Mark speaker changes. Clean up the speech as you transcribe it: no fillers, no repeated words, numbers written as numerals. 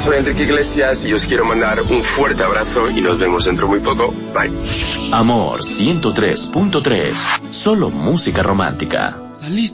Speaker 1: soy Enrique Iglesias y os quiero mandar un fuerte abrazo y nos vemos dentro muy poco. Bye.
Speaker 2: Amor 103.3, solo música romántica.
Speaker 3: Saliste